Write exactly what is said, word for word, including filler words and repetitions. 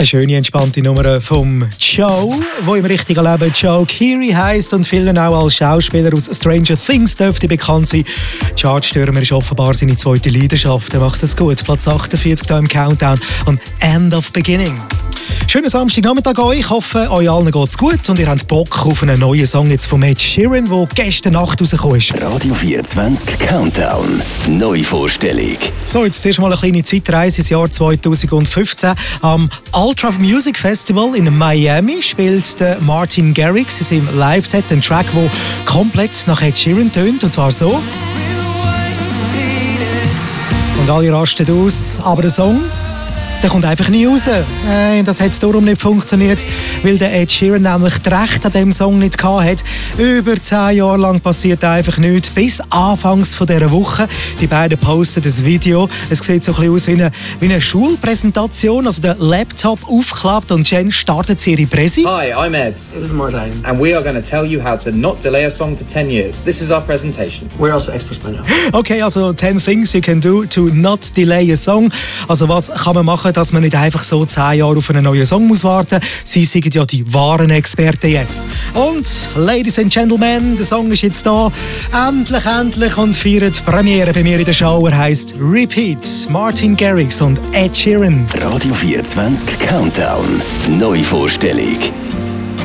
Eine schöne, entspannte Nummer vom Joe, der im richtigen Leben Joe Keery heisst und vielen auch als Schauspieler aus Stranger Things dürfte bekannt sein. Chartstürmer ist offenbar seine zweite Leidenschaft. Er macht das gut. Platz achtundvierzig hier im Countdown und End of Beginning. Schönen Samstagnachmittag euch. Ich hoffe, euch allen geht's gut und ihr habt Bock auf einen neuen Song jetzt von Ed Sheeran, der gestern Nacht rausgekommen ist. Radio vierundzwanzig Countdown. Neuvorstellung. So, jetzt zuerst mal eine kleine Zeitreise ins Jahr zweitausendfünfzehn. Am Ultra Music Festival in Miami spielt der Martin Garrix in seinem Live-Set einen Track, der komplett nach Ed Sheeran tönt, und zwar so. Und alle rasten aus, aber der Song, der kommt einfach nie raus. Äh, das hat darum nicht funktioniert, weil der Ed Sheeran nämlich das Recht an diesem Song nicht hatte. Über zehn Jahre lang passiert einfach nichts. Bis anfangs von dieser Woche. Die beiden posten das Video. Es sieht so ein bisschen aus wie eine, wie eine Schulpräsentation. Also der Laptop aufgeklappt und Jen startet sie ihre Präsi. Hi, I'm Ed. This is Martin. And we are going to tell you how to not delay a song for ten years. This is our presentation. We're also experts by now. Okay, also ten things you can do to not delay a song. Also was kann man machen, dass man nicht einfach so zehn Jahre auf einen neuen Song muss warten. Sie sind ja die wahren Experten jetzt. Und, Ladies and Gentlemen, der Song ist jetzt da. Endlich, endlich und feiert Premiere bei mir in der Show. Er heisst Repeat. Martin Garrix und Ed Sheeran. Radio vierundzwanzig Countdown. Neuvorstellung.